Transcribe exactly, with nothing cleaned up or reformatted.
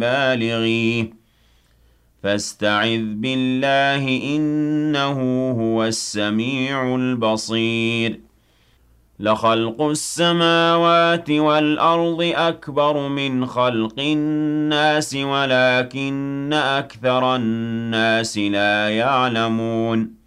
بالغيه فاستعذ بالله إنه هو السميع البصير لخلق السماوات والأرض أكبر من خلق الناس ولكن أكثر الناس لا يعلمون